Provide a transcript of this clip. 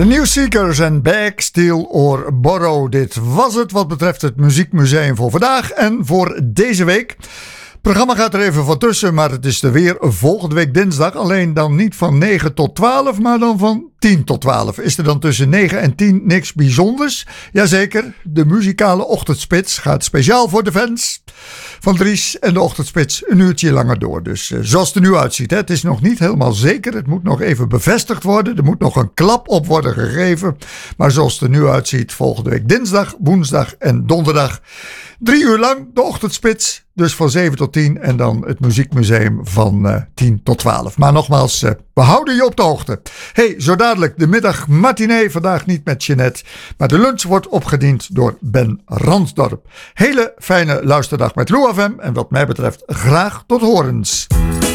De New Seekers en Bag, Steal or Borrow. Dit was het wat betreft het Muziekmuseum voor vandaag en voor deze week. Het programma gaat er even van tussen, maar het is er weer volgende week dinsdag. Alleen dan niet van 9 tot 12, maar dan van 10 tot 12. Is er dan tussen 9 en 10 niks bijzonders? Jazeker, de muzikale ochtendspits gaat speciaal voor de fans van Dries en de ochtendspits een uurtje langer door. Dus zoals het er nu uitziet, hè, het is nog niet helemaal zeker. Het moet nog even bevestigd worden. Er moet nog een klap op worden gegeven. Maar zoals het er nu uitziet, volgende week dinsdag, woensdag en donderdag 3 uur lang de ochtendspits. Dus van 7 tot 10 en dan het Muziekmuseum van 10 tot 12. Maar nogmaals, we houden je op de hoogte. Hey, zo dadelijk de middag matinee. Vandaag niet met Jeanette, maar de lunch wordt opgediend door Ben Ransdorp. Hele fijne luisterdag met Lou FM en wat mij betreft graag tot horens.